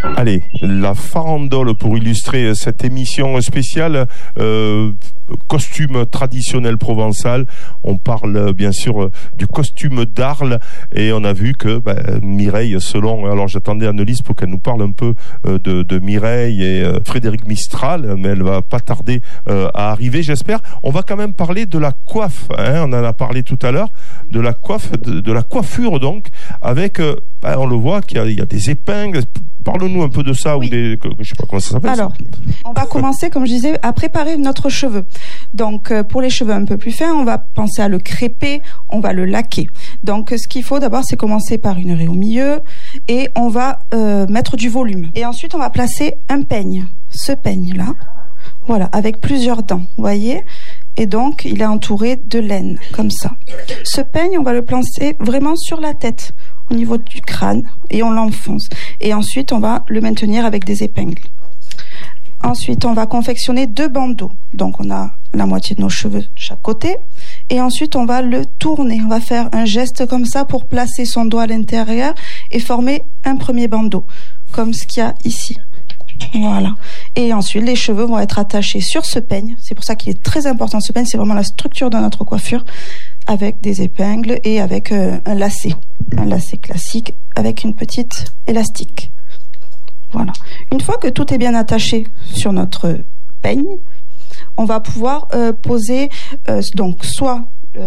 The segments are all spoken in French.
Allez, la farandole pour illustrer cette émission spéciale. Costume traditionnel provençal. On parle bien sûr du costume d'Arles et on a vu que Mireille Selon, alors j'attendais Annelise pour qu'elle nous parle un peu de Mireille et Frédéric Mistral, mais elle va pas tarder à arriver, j'espère. On va quand même parler de la coiffe, hein, on en a parlé tout à l'heure, de la coiffe, de la coiffure donc, avec, on le voit qu'il y a des épingles. Parle-nous un peu de ça, oui. Ou je sais pas comment ça s'appelle. Alors, on va commencer, comme je disais, à préparer notre cheveu. Donc, pour les cheveux un peu plus fins, on va penser à le crêper, on va le laquer. Donc, ce qu'il faut d'abord, c'est commencer par une raie au milieu et on va mettre du volume. Et ensuite, on va placer un peigne. Ce peigne-là, voilà, avec plusieurs dents, vous voyez ? Et donc, il est entouré de laine, comme ça. Ce peigne, on va le placer vraiment sur la tête, au niveau du crâne, et on l'enfonce. Et ensuite, on va le maintenir avec des épingles. Ensuite, on va confectionner 2 bandeaux. Donc, on a la moitié de nos cheveux de chaque côté. Et ensuite, on va le tourner. On va faire un geste comme ça pour placer son doigt à l'intérieur et former un premier bandeau, comme ce qu'il y a ici. Voilà. Et ensuite, les cheveux vont être attachés sur ce peigne. C'est pour ça qu'il est très important. Ce peigne, c'est vraiment la structure de notre coiffure, avec des épingles et avec un lacet classique avec une petite élastique. Voilà. Une fois que tout est bien attaché sur notre peigne, on va pouvoir poser donc soit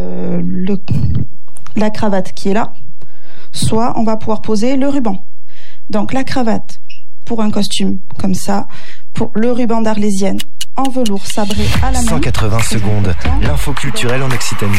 la cravate qui est là, soit on va pouvoir poser le ruban. Donc la cravate pour un costume comme ça, pour le ruban d'Arlésienne en velours sabré à la main. 180 secondes, l'info culturelle en Occitanie.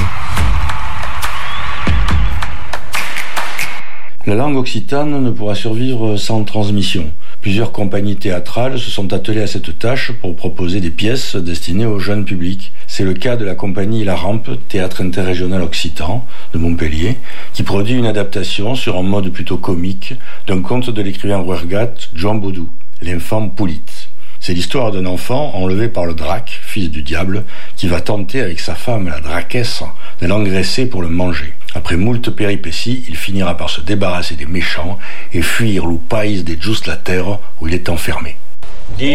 La langue occitane ne pourra survivre sans transmission. Plusieurs compagnies théâtrales se sont attelées à cette tâche pour proposer des pièces destinées au jeune public. C'est le cas de la compagnie La Rampe, théâtre interrégional occitan de Montpellier, qui produit une adaptation sur un mode plutôt comique d'un conte de l'écrivain rouergat John Baudou, L'Infant Poulite. C'est l'histoire d'un enfant enlevé par le drac, fils du diable, qui va tenter avec sa femme, la draquesse, de l'engraisser pour le manger. Après moult péripéties, il finira par se débarrasser des méchants et fuir l'Upaís de Just la Terre où il est enfermé.